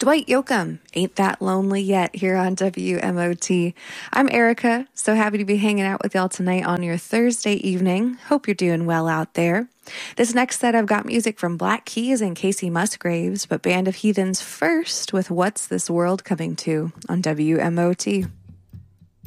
Dwight Yoakam, Ain't That Lonely Yet, here on WMOT. I'm Erica, so happy to be hanging out with y'all tonight on your Thursday evening. Hope you're doing well out there. This next set, I've got music from Black Keys and Casey Musgraves, but Band of Heathens first with What's This World Coming To on WMOT.